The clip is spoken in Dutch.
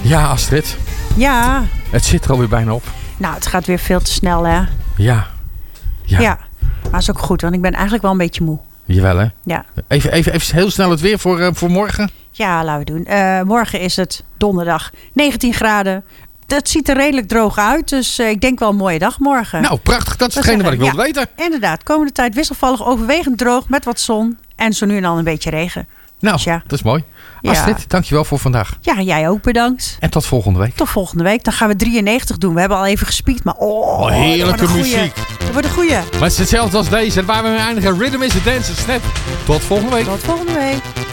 Ja, Astrid. Ja. Het zit er alweer bijna op. Nou, het gaat weer veel te snel, hè? Ja. Maar is ook goed, want ik ben eigenlijk wel een beetje moe. Jawel, hè? Ja. Even heel snel het weer voor morgen. Ja, laten we doen. Morgen is het donderdag. 19 graden. Het ziet er redelijk droog uit, dus ik denk wel een mooie dag morgen. Nou, prachtig. Dat is hetgene wat ik wilde weten. Inderdaad, komende tijd wisselvallig, overwegend droog met wat zon. En zo nu en dan een beetje regen. Nou, dus ja. Dat is mooi. Ja. Astrid, dankjewel voor vandaag. Ja, jij ook bedankt. En tot volgende week. Tot volgende week. Dan gaan we 93 doen. We hebben al even gespiekt, maar heerlijke muziek. Dat wordt een goeie. Maar het is hetzelfde als deze. Waar we mee eindigen. Rhythm is a Dance. Snap. Tot volgende week. Tot volgende week.